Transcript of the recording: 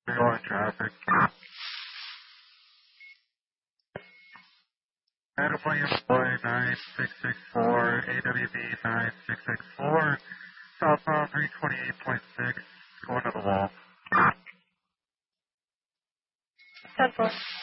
You're in traffic. Data point employ 9664, AWB 9664, southbound 328.6, going to the wall. 10-4.